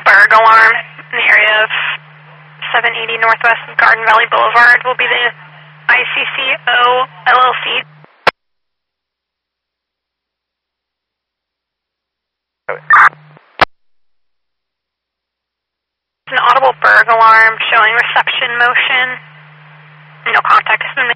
Berg alarm in the area of 780 northwest of Garden Valley Boulevard. Will be the ICCO LLC. It's an audible Berg alarm showing reception motion. No contact has been